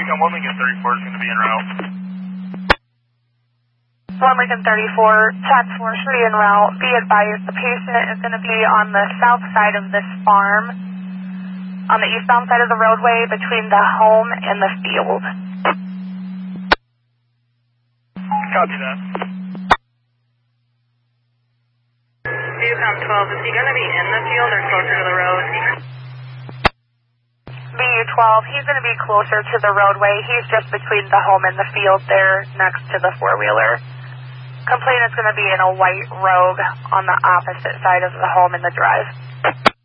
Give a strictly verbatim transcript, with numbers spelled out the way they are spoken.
Lincoln, one Lincoln thirty-four is going to be en route. one Lincoln thirty-four, chat four three en route. Be advised, the patient is going to be on the south side of this farm, on the eastbound side of the roadway between the home and the field. Copy that. Viewcom twelve, is he going to be in the field or closer to the road? V U twelve, he's going to be closer to the roadway. He's just between the home and the field there next to the four-wheeler. Complainant's going to be in a white Rogue on the opposite side of the home in the drive.